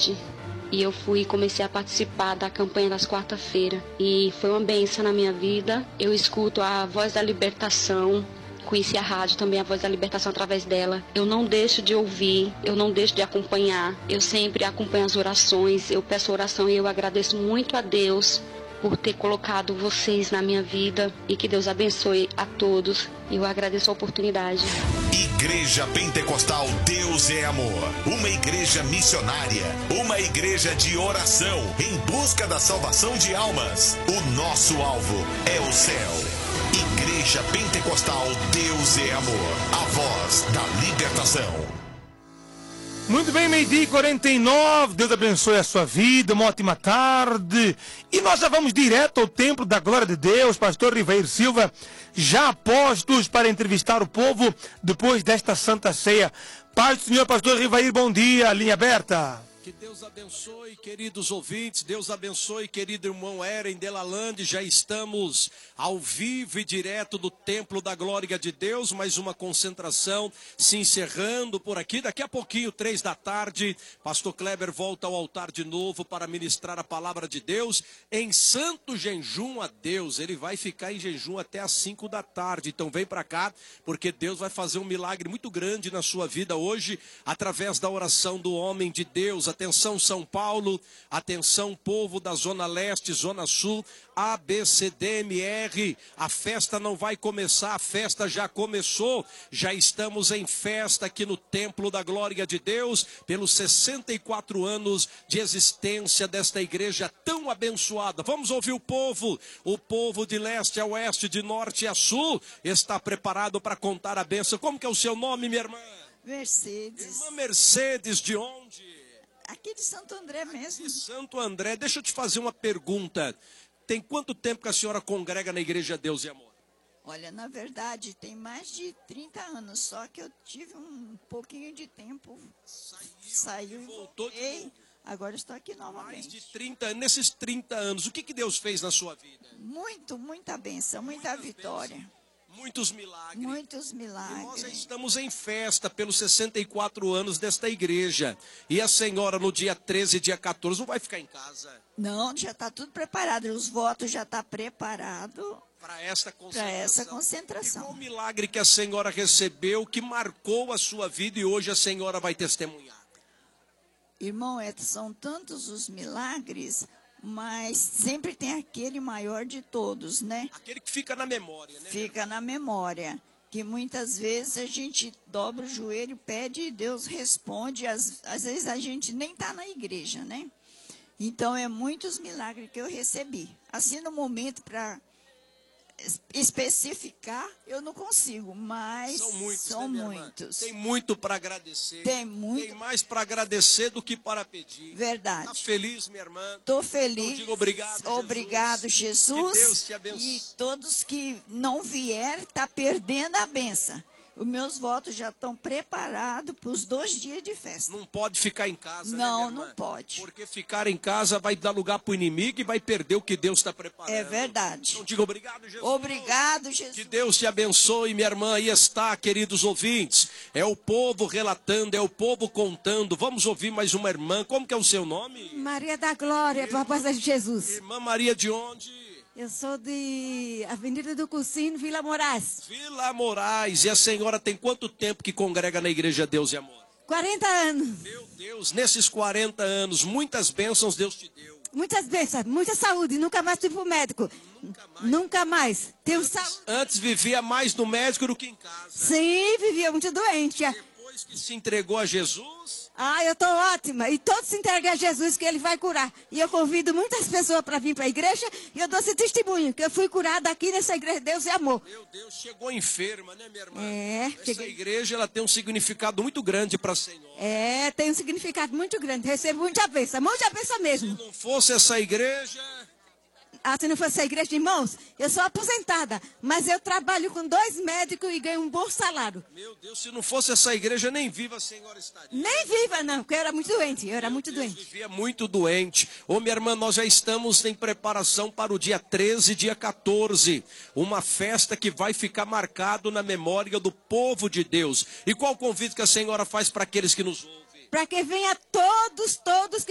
Covid. E eu comecei a participar da campanha das quarta-feiras. E foi uma bênção na minha vida. Eu escuto a Voz da Libertação. Conheci a rádio também, a Voz da Libertação, através dela. Eu não deixo de ouvir, eu não deixo de acompanhar. Eu sempre acompanho as orações, eu peço oração e eu agradeço muito a Deus por ter colocado vocês na minha vida. E que Deus abençoe a todos. Eu agradeço a oportunidade. Igreja Pentecostal Deus é Amor. Uma igreja missionária. Uma igreja de oração em busca da salvação de almas. O nosso alvo é o céu. Igreja Pentecostal Deus é Amor. A voz da libertação. Muito bem, 12h49, Deus abençoe a sua vida, uma ótima tarde. E nós já vamos direto ao templo da glória de Deus, pastor Rivair Silva, já a postos para entrevistar o povo depois desta Santa Ceia. Paz do Senhor, pastor Rivair, bom dia, linha aberta. Que Deus abençoe, queridos ouvintes, Deus abençoe, querido irmão Eren Delalande. Já estamos ao vivo e direto do Templo da Glória de Deus, mais uma concentração se encerrando por aqui. Daqui a pouquinho, 3 da tarde, pastor Kleber volta ao altar de novo para ministrar a palavra de Deus em santo jejum a Deus. Ele vai ficar em jejum até às 5 da tarde, então vem para cá, porque Deus vai fazer um milagre muito grande na sua vida hoje, através da oração do homem de Deus. Atenção São Paulo, atenção povo da Zona Leste, Zona Sul, ABCDMR, a festa não vai começar, a festa já começou, já estamos em festa aqui no Templo da Glória de Deus, pelos 64 anos de existência desta igreja tão abençoada. Vamos ouvir o povo de leste a oeste, de norte a sul, está preparado para contar a bênção. Como que é o seu nome, minha irmã? Mercedes. Irmã Mercedes, de onde? Aqui de Santo André mesmo. De Santo André. Deixa eu te fazer uma pergunta. Tem quanto tempo que a senhora congrega na Igreja Deus e Amor? Olha, na verdade, tem mais de 30 anos, só que eu tive um pouquinho de tempo. Saiu e voltou de novo. Agora estou aqui novamente. Mais de 30 anos. Nesses 30 anos, o que Deus fez na sua vida? Muita bênção, muita vitória. Bênçãos. Muitos milagres. Muitos milagres. E nós já estamos em festa pelos 64 anos desta igreja. E a senhora no dia 13 e dia 14 não vai ficar em casa? Não, já está tudo preparado. Os votos já estão preparados para essa concentração. E qual o milagre que a senhora recebeu que marcou a sua vida e hoje a senhora vai testemunhar? Irmão, são tantos os milagres, mas sempre tem aquele maior de todos, né? Aquele que fica na memória, né? Fica na memória. Que muitas vezes a gente dobra o joelho, pede e Deus responde. Às vezes a gente nem está na igreja, né? Então, é muitos milagres que eu recebi. Assim, no momento, para especificar, eu não consigo, mas são muitos. Tem muito para agradecer. Tem mais para agradecer do que para pedir. Verdade. Está feliz, minha irmã? Estou feliz. Então, digo obrigado, obrigado, Jesus. Que Deus te abençoe. E todos que não vierem, tá perdendo a benção. Os meus votos já estão preparados para os 2 dias de festa. Não pode ficar em casa, não, né, minha irmã? Não pode. Porque ficar em casa vai dar lugar para o inimigo e vai perder o que Deus está preparando. É verdade. Então diga obrigado, Jesus. Obrigado, Jesus. Que Deus te abençoe, minha irmã. Aí está, queridos ouvintes. É o povo relatando, é o povo contando. Vamos ouvir mais uma irmã. Como que é o seu nome? Maria da Glória, papai de Jesus. Irmã Maria de onde? Eu sou de Avenida do Cursinho, Vila Moraes. Vila Moraes. E a senhora tem quanto tempo que congrega na Igreja Deus e Amor? 40 anos. Meu Deus, nesses 40 anos, muitas bênçãos Deus te deu. Muitas bênçãos, muita saúde. Nunca mais fui pro médico. Nunca mais. Tenho saúde. Antes vivia mais no médico do que em casa. Sim, vivia muito doente. Depois que se entregou a Jesus... eu estou ótima. E todos se entregam a Jesus, que Ele vai curar. E eu convido muitas pessoas para vir para a igreja. E eu dou esse testemunho, que eu fui curada aqui nessa igreja Deus e Amor. Meu Deus, chegou enferma, né, minha irmã? Essa igreja, ela tem um significado muito grande para a senhora. Tem um significado muito grande. Recebo muita bênção mesmo. Se não fosse essa igreja... Se não fosse a igreja de irmãos, eu sou aposentada, mas eu trabalho com 2 médicos e ganho um bom salário. Meu Deus, se não fosse essa igreja, nem viva a senhora estaria. Nem viva, não, porque eu era muito doente, Vivia muito doente. Ô, minha irmã, nós já estamos em preparação para o dia 13 e dia 14. Uma festa que vai ficar marcado na memória do povo de Deus. E qual o convite que a senhora faz para aqueles que nos ouvem? Para que venha todos